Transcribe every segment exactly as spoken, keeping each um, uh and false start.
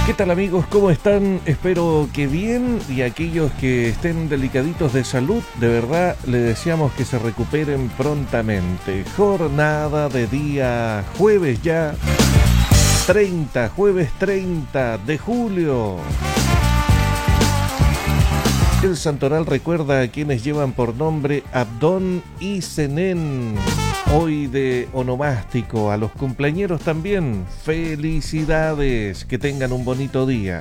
¿Qué tal, amigos? ¿Cómo están? Espero que bien, y aquellos que estén delicaditos de salud, de verdad le deseamos que se recuperen prontamente. Jornada de día jueves ya, treinta, jueves treinta de julio. El santoral recuerda a quienes llevan por nombre Abdón y Senén. Hoy de onomástico, a los cumpleañeros también, felicidades, que tengan un bonito día.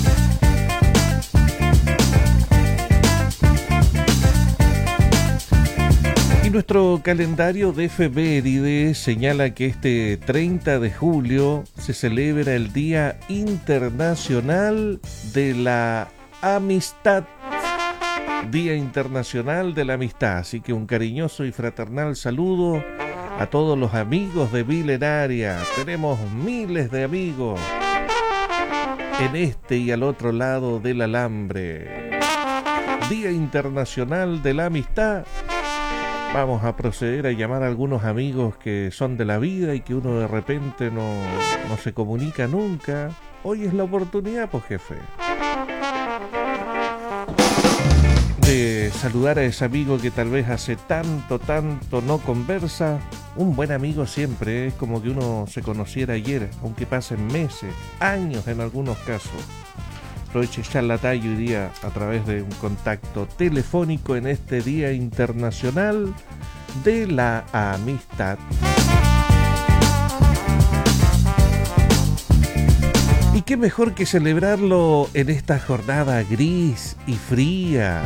Y nuestro calendario de efemérides señala que este treinta de julio se celebra el Día Internacional de la Amistad. Día Internacional de la Amistad, así que un cariñoso y fraternal saludo a todos los amigos de Milenaria. Tenemos miles de amigos en este y al otro lado del alambre. Día Internacional de la Amistad. Vamos a proceder a llamar a algunos amigos que son de la vida y que uno de repente no, no se comunica nunca. Hoy es la oportunidad, pues, jefe, de saludar a ese amigo que tal vez hace tanto, tanto no conversa. Un buen amigo siempre, ¿eh? Es como que uno se conociera ayer, aunque pasen meses, años en algunos casos. Aproveche ya la talla hoy día a través de un contacto telefónico en este Día Internacional de la Amistad. Y qué mejor que celebrarlo en esta jornada gris y fría.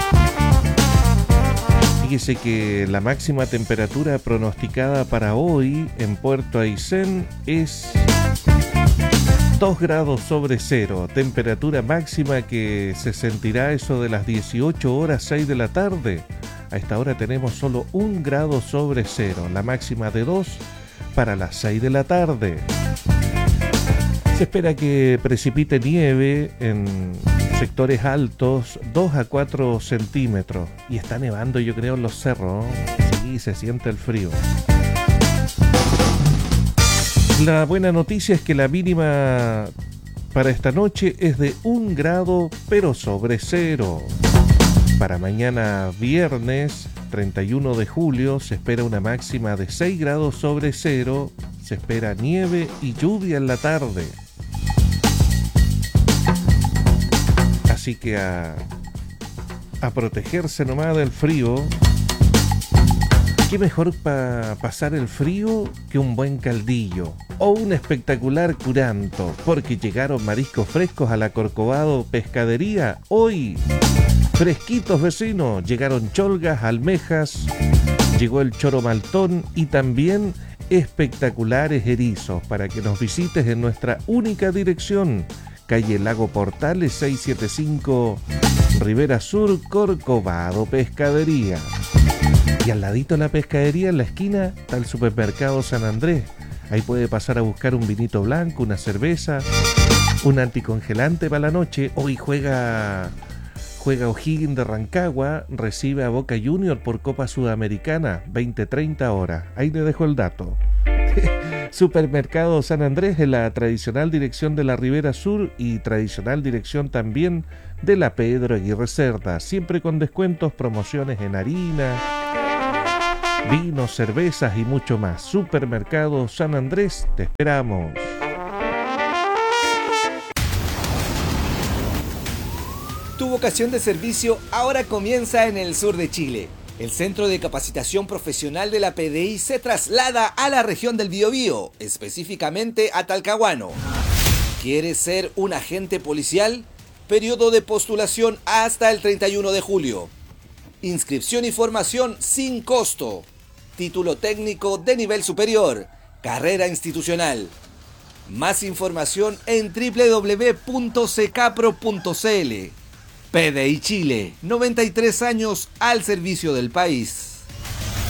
Fíjese que la máxima temperatura pronosticada para hoy en Puerto Aysén es dos grados sobre cero. Temperatura máxima que se sentirá eso de las dieciocho horas seis de la tarde. A esta hora tenemos solo un grado sobre cero. La máxima de dos para las seis de la tarde. Se espera que precipite nieve en sectores altos, dos a cuatro centímetros. Y está nevando, yo creo, en los cerros, ¿no? Sí, se siente el frío. La buena noticia es que la mínima para esta noche es de un grado, pero sobre cero. Para mañana viernes, treinta y uno de julio, se espera una máxima de seis grados sobre cero. Se espera nieve y lluvia en la tarde. Así que a, a protegerse nomás del frío. ¿Qué mejor para pasar el frío que un buen caldillo o un espectacular curanto? Porque llegaron mariscos frescos a la Corcovado Pescadería hoy. Fresquitos, vecinos. Llegaron cholgas, almejas, llegó el choro maltón y también espectaculares erizos para que nos visites en nuestra única dirección. Calle Lago Portales seiscientos setenta y cinco, Rivera Sur, Corcovado Pescadería. Y al ladito de la pescadería, en la esquina, está el supermercado San Andrés. Ahí puede pasar a buscar un vinito blanco, una cerveza, un anticongelante para la noche. Hoy juega, juega O'Higgins de Rancagua, recibe a Boca Junior por Copa Sudamericana, veinte treinta horas. Ahí le dejo el dato. Supermercado San Andrés, en la tradicional dirección de la Ribera Sur y tradicional dirección también de la Pedro Aguirre Cerda, siempre con descuentos, promociones en harina, vinos, cervezas y mucho más. Supermercado San Andrés, te esperamos. Tu vocación de servicio ahora comienza en el sur de Chile. El Centro de Capacitación Profesional de la P D I se traslada a la región del Biobío, específicamente a Talcahuano. ¿Quieres ser un agente policial? Periodo de postulación hasta el treinta y uno de julio. Inscripción y formación sin costo. Título técnico de nivel superior. Carrera institucional. Más información en doble u doble u doble u punto secapro punto c l. P D I Chile, noventa y tres años al servicio del país.